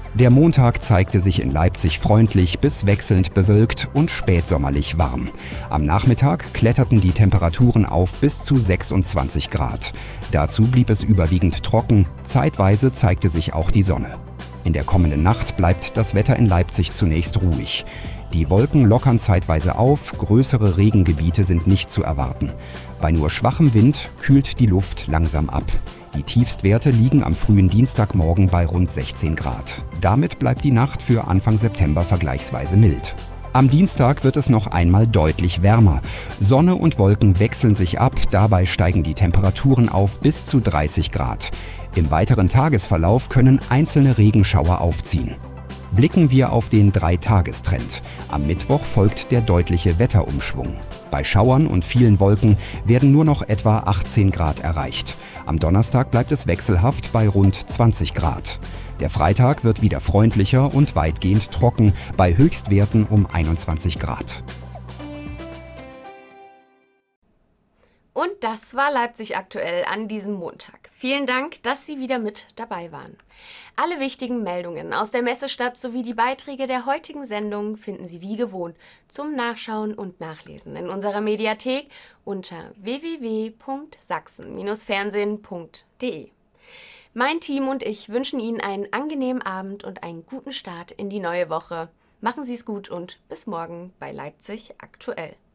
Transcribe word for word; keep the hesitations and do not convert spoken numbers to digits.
Der Montag zeigte sich in Leipzig freundlich bis wechselnd bewölkt und spätsommerlich warm. Am Nachmittag kletterten die Temperaturen auf bis zu sechsundzwanzig Grad. Dazu blieb es überwiegend trocken, zeitweise zeigte sich auch die Sonne. In der kommenden Nacht bleibt das Wetter in Leipzig zunächst ruhig. Die Wolken lockern zeitweise auf, größere Regengebiete sind nicht zu erwarten. Bei nur schwachem Wind kühlt die Luft langsam ab. Die Tiefstwerte liegen am frühen Dienstagmorgen bei rund sechzehn Grad. Damit bleibt die Nacht für Anfang September vergleichsweise mild. Am Dienstag wird es noch einmal deutlich wärmer. Sonne und Wolken wechseln sich ab, dabei steigen die Temperaturen auf bis zu dreißig Grad. Im weiteren Tagesverlauf können einzelne Regenschauer aufziehen. Blicken wir auf den Dreitagestrend. Am Mittwoch folgt der deutliche Wetterumschwung. Bei Schauern und vielen Wolken werden nur noch etwa achtzehn Grad erreicht. Am Donnerstag bleibt es wechselhaft bei rund zwanzig Grad. Der Freitag wird wieder freundlicher und weitgehend trocken, bei Höchstwerten um einundzwanzig Grad. Und das war Leipzig aktuell an diesem Montag. Vielen Dank, dass Sie wieder mit dabei waren. Alle wichtigen Meldungen aus der Messestadt sowie die Beiträge der heutigen Sendung finden Sie wie gewohnt zum Nachschauen und Nachlesen in unserer Mediathek unter w w w punkt sachsen Bindestrich fernsehen punkt de. Mein Team und ich wünschen Ihnen einen angenehmen Abend und einen guten Start in die neue Woche. Machen Sie es gut und bis morgen bei Leipzig aktuell.